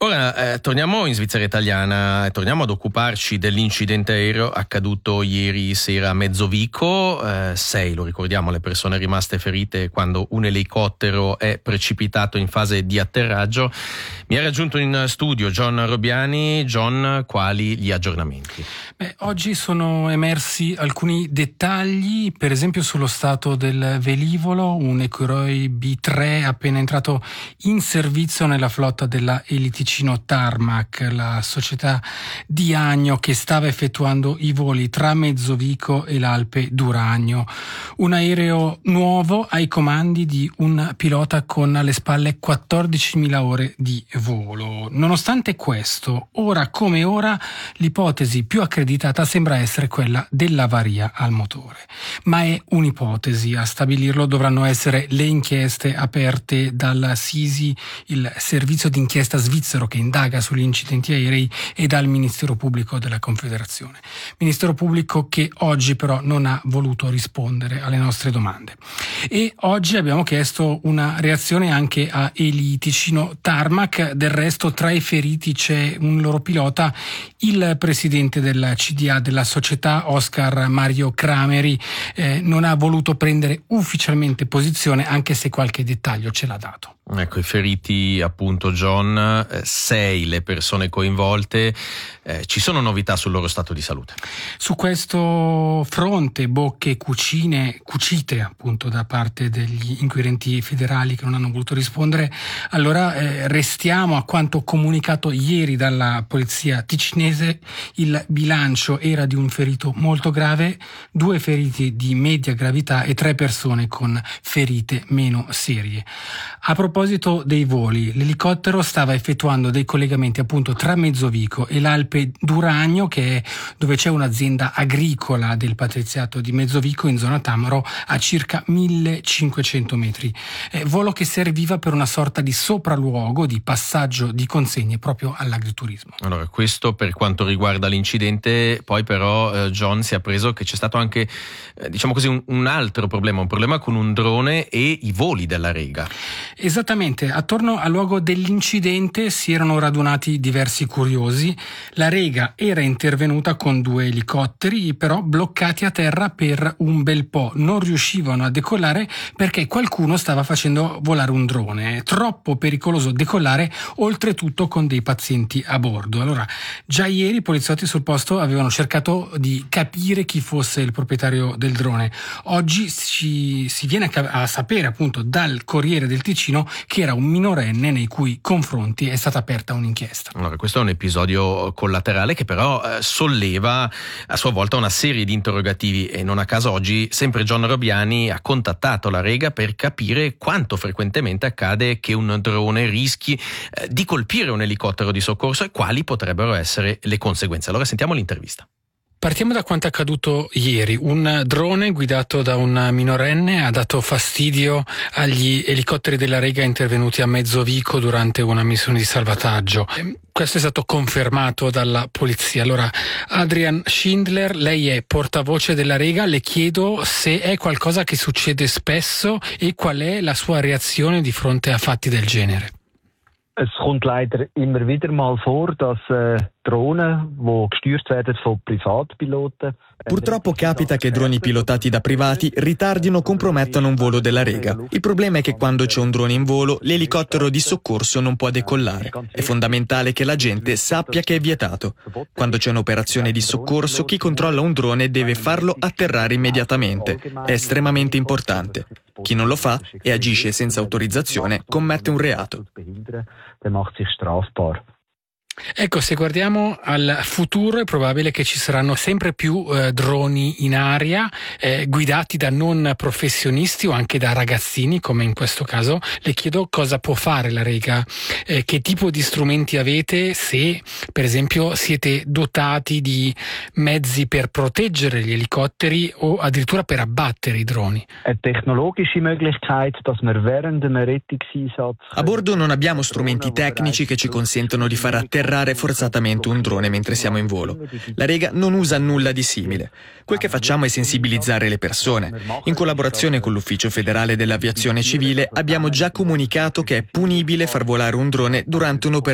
Ora torniamo in Svizzera italiana e torniamo ad occuparci dell'incidente aereo accaduto ieri sera a Mezzovico. 6, lo ricordiamo, le persone rimaste ferite quando un elicottero è precipitato in fase di atterraggio. Mi ha raggiunto in studio John Robiani. John, quali gli aggiornamenti? Oggi sono emersi alcuni dettagli, per esempio sullo stato del velivolo, un Ecuroi B3 appena entrato in servizio nella flotta della Ticino Tarmac, la società di Agno che stava effettuando i voli tra Mezzovico e l'Alpe d'Uragno. Un aereo nuovo ai comandi di un pilota con alle spalle 14.000 ore di volo. Nonostante questo, ora come ora, l'ipotesi più accreditata sembra essere quella dell'avaria al motore. Ma è un'ipotesi, a stabilirlo dovranno essere le inchieste aperte dal SISI, il servizio d'inchiesta svizzero che indaga sugli incidenti aerei, e dal Ministero Pubblico della Confederazione. Ministero Pubblico che oggi però non ha voluto rispondere alle nostre domande. E oggi abbiamo chiesto una reazione anche a Ticino Tarmac. Del resto tra i feriti c'è un loro pilota, il presidente della CDA della società, Oscar Mario Crameri, non ha voluto prendere ufficialmente posizione, anche se qualche dettaglio ce l'ha dato. Ecco, i feriti appunto, John, 6 le persone coinvolte. Ci sono novità sul loro stato di salute? Su questo fronte, bocche cucite appunto da parte degli inquirenti federali che non hanno voluto rispondere. Allora restiamo a quanto comunicato ieri dalla polizia ticinese. Il bilancio era di un ferito molto grave, 2 feriti di media gravità e 3 persone con ferite meno serie. A proposito dei voli, l'elicottero stava effettuando dei collegamenti appunto tra Mezzovico e l'Alpe d'Uragno, che è dove c'è un'azienda agricola del patriziato di Mezzovico in zona Tamaro, a circa 1500 metri. Volo che serviva per una sorta di sopralluogo, di passaggio di consegne proprio all'agriturismo. Allora, questo per quanto riguarda l'incidente. Poi però John si è appreso che c'è stato anche diciamo così un altro problema, un problema con un drone e i voli della Rega. Esattamente, attorno al luogo dell'incidente si erano radunati diversi curiosi. La Rega era intervenuta con 2 elicotteri, però bloccati a terra per un bel po'. Non riuscivano a decollare perché qualcuno stava facendo volare un drone. È troppo pericoloso decollare, oltretutto con dei pazienti a bordo. Allora, già ieri i poliziotti sul posto avevano cercato di capire chi fosse il proprietario del drone. Oggi si viene a sapere appunto dal Corriere del Ticino che era un minorenne nei cui confronti è stata aperta un'inchiesta. Allora, questo è un episodio collaterale che però solleva a sua volta una serie di interrogativi, e non a caso oggi sempre John Robiani ha contattato la Rega per capire quanto frequentemente accade che un drone rischi di colpire un elicottero di soccorso e quali potrebbero essere le conseguenze. Allora sentiamo l'intervista. Partiamo da quanto è accaduto ieri. Un drone guidato da un minorenne ha dato fastidio agli elicotteri della Rega intervenuti a Mezzovico durante una missione di salvataggio. Questo è stato confermato dalla polizia. Allora, Adrian Schindler, lei è portavoce della Rega, le chiedo se è qualcosa che succede spesso e qual è la sua reazione di fronte a fatti del genere. Es kommt leider immer wieder mal vor, dass Drohnen, die gesteuert werden von Privatpiloten. Purtroppo capita che droni pilotati da privati ritardino o compromettano un volo della Rega. Il problema è che quando c'è un drone in volo, l'elicottero di soccorso non può decollare. È fondamentale che la gente sappia che è vietato. Quando c'è un'operazione di soccorso, chi controlla un drone deve farlo atterrare immediatamente. È estremamente importante. Chi non lo fa e agisce senza autorizzazione commette un reato. Ecco, se guardiamo al futuro è probabile che ci saranno sempre più droni in aria guidati da non professionisti o anche da ragazzini, come in questo caso. Le chiedo cosa può fare la Rega, che tipo di strumenti avete, se per esempio siete dotati di mezzi per proteggere gli elicotteri o addirittura per abbattere i droni. A bordo non abbiamo strumenti tecnici che ci consentono di far atterrare forzatamente un drone mentre siamo in volo. La Rega non usa nulla di simile. Quel che facciamo è sensibilizzare le persone. In collaborazione con l'Ufficio Federale dell'Aviazione Civile abbiamo già comunicato che è punibile far volare un drone durante un'operazione